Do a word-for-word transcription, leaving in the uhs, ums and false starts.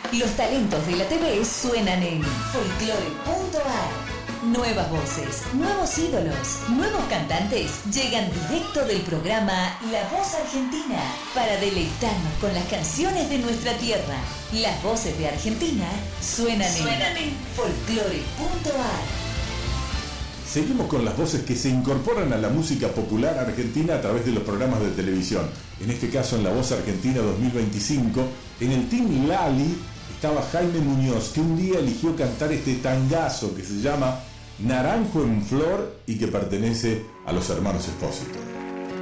Los talentos de la T V suenan en folclore punto a r. Nuevas voces, nuevos ídolos, nuevos cantantes llegan directo del programa La Voz Argentina para deleitarnos con las canciones de nuestra tierra. Las voces de Argentina suenan, suenan en, en folclore punto a r. Seguimos con las voces que se incorporan a la música popular argentina a través de los programas de televisión. En este caso en La Voz Argentina dos mil veinticinco, en el Team Lali estaba Jaime Muñoz, que un día eligió cantar este tangazo que se llama Naranjo en Flor y que pertenece a los hermanos Espósito.